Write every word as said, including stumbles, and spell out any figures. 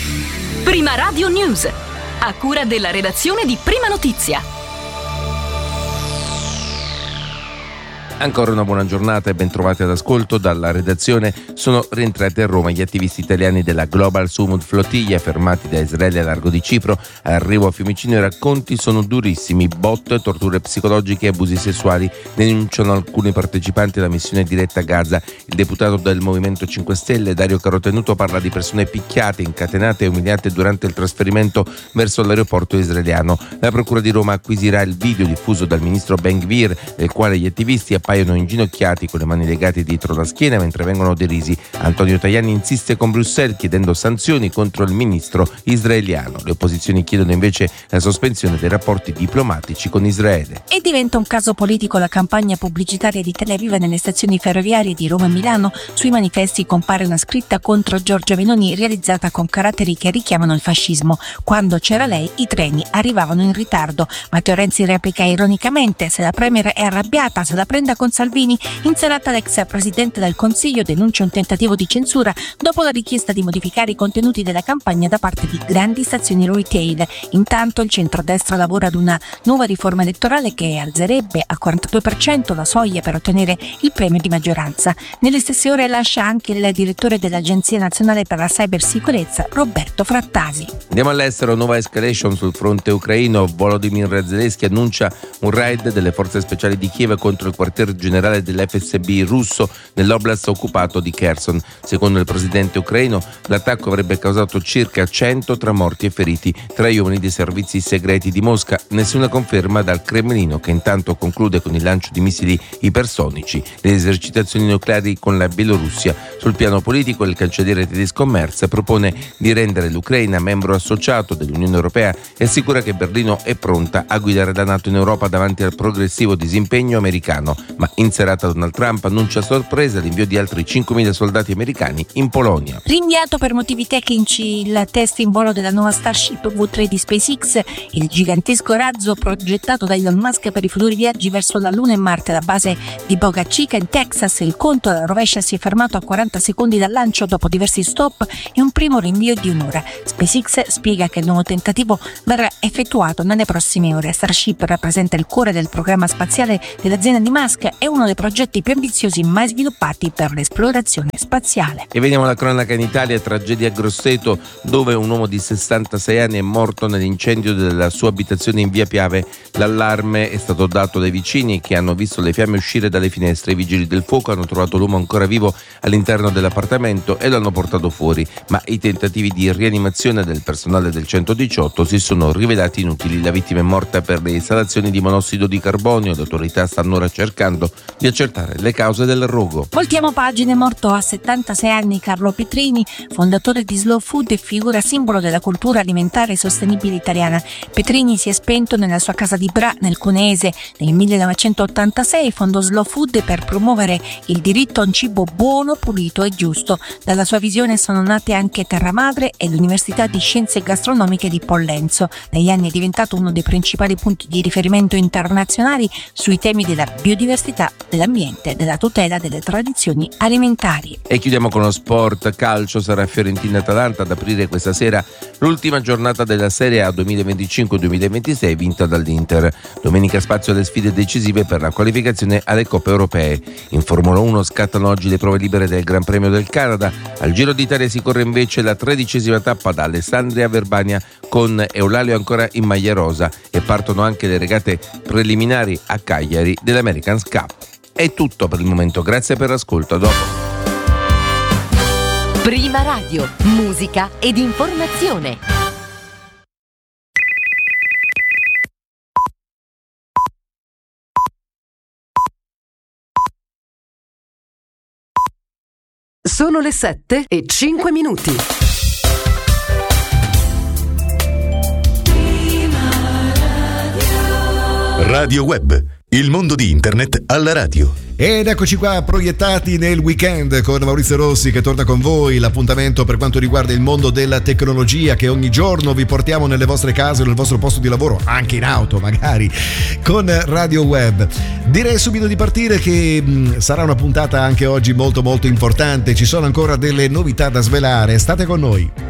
Prima Radio News, a cura della redazione di Prima Notizia. Ancora una buona giornata e ben trovati ad ascolto dalla redazione. Sono rientrati a Roma gli attivisti italiani della Global Sumud Flottiglia fermati da Israele a largo di Cipro. All'arrivo a Fiumicino i racconti sono durissimi: botte, torture psicologiche e abusi sessuali, denunciano alcuni partecipanti alla missione diretta a Gaza. Il deputato del Movimento cinque Stelle Dario Carotenuto parla di persone picchiate, incatenate e umiliate durante il trasferimento verso l'aeroporto israeliano. La Procura di Roma acquisirà il video diffuso dal ministro Ben Gvir, nel quale gli attivisti appaiono inginocchiati con le mani legate dietro la schiena mentre vengono derisi. Antonio Tajani insiste con Bruxelles chiedendo sanzioni contro il ministro israeliano. Le opposizioni chiedono invece la sospensione dei rapporti diplomatici con Israele. E diventa un caso politico la campagna pubblicitaria di Tel Aviv nelle stazioni ferroviarie di Roma e Milano. Sui manifesti compare una scritta contro Giorgia Meloni realizzata con caratteri che richiamano il fascismo. Quando c'era lei i treni arrivavano in ritardo. Matteo Renzi replica ironicamente: se la Premier è arrabbiata se la prenda con Salvini. In serata l'ex presidente del Consiglio denuncia un tentativo di censura dopo la richiesta di modificare i contenuti della campagna da parte di grandi stazioni retail. Intanto il centrodestra lavora ad una nuova riforma elettorale che alzerebbe al quarantadue per cento la soglia per ottenere il premio di maggioranza. Nelle stesse ore lascia anche il direttore dell'Agenzia Nazionale per la Cybersicurezza Roberto Frattasi. Andiamo all'estero, nuova escalation sul fronte ucraino. Volodymyr Zelensky annuncia un raid delle forze speciali di Kiev contro il quartier generale dell'F S B russo nell'oblast occupato di Kherson. Secondo il presidente ucraino, l'attacco avrebbe causato circa cento tra morti e feriti tra gli uomini dei servizi segreti di Mosca. Nessuna conferma dal Cremlino, che intanto conclude con il lancio di missili ipersonici. Le esercitazioni nucleari con la Bielorussia. Sul piano politico, il cancelliere tedesco Merz propone di rendere l'Ucraina membro associato dell'Unione Europea e assicura che Berlino è pronta a guidare la NATO in Europa davanti al progressivo disimpegno americano. Ma in serata Donald Trump annuncia a sorpresa l'invio di altri cinquemila soldati americani in Polonia. Rinviato per motivi tecnici il test in volo della nuova Starship V tre di SpaceX, il gigantesco razzo progettato da Elon Musk per i futuri viaggi verso la Luna e Marte. La base di Boca Chica in Texas, il conto alla rovescia si è fermato a quaranta secondi dal lancio dopo diversi stop e un primo rinvio di un'ora. SpaceX spiega che il nuovo tentativo verrà effettuato nelle prossime ore. Starship rappresenta il cuore del programma spaziale dell'azienda di Musk. È uno dei progetti più ambiziosi mai sviluppati per l'esplorazione spaziale. E veniamo alla cronaca in Italia, tragedia a Grosseto, dove un uomo di sessantasei anni è morto nell'incendio della sua abitazione in via Piave. L'allarme è stato dato dai vicini che hanno visto le fiamme uscire dalle finestre. I vigili del fuoco hanno trovato l'uomo ancora vivo all'interno dell'appartamento e lo hanno portato fuori, ma i tentativi di rianimazione del personale del centodiciotto si sono rivelati inutili. La vittima è morta per le esalazioni di monossido di carbonio. Le autorità stanno ora cercando di accertare le cause del rogo. Voltiamo pagine. Morto a settantasei anni Carlo Petrini, fondatore di Slow Food e figura simbolo della cultura alimentare sostenibile italiana. Petrini si è spento nella sua casa di Bra, nel Cuneese. Nel millenovecentottantasei fondò Slow Food per promuovere il diritto a un cibo buono, pulito e giusto. Dalla sua visione sono nate anche Terra Madre e l'Università di Scienze Gastronomiche di Pollenzo. Negli anni è diventato uno dei principali punti di riferimento internazionali sui temi della biodiversità, dell'ambiente, della tutela delle tradizioni alimentari. E chiudiamo con lo sport calcio. Sarà Fiorentina-Atalanta ad aprire questa sera l'ultima giornata della Serie A duemilaventicinque duemilaventisei vinta dall'Inter. Domenica spazio alle sfide decisive per la qualificazione alle Coppe Europee. In Formula uno scattano oggi le prove libere del Gran Premio del Canada. Al Giro d'Italia si corre invece la tredicesima tappa da Alessandria a Verbania con Eulalio ancora in maglia rosa e partono anche le regate preliminari a Cagliari dell'Americans Cup. È tutto per il momento, grazie per l'ascolto, a dopo. Prima Radio, musica ed informazione. Sono le sette e cinque minuti. Radio Web, il mondo di internet alla radio. Ed eccoci qua proiettati nel weekend con Maurizio Rossi che torna con voi, l'appuntamento per quanto riguarda il mondo della tecnologia che ogni giorno vi portiamo nelle vostre case o nel vostro posto di lavoro, anche in auto magari, con Radio Web. Direi subito di partire che mh, sarà una puntata anche oggi molto molto importante, ci sono ancora delle novità da svelare, state con noi.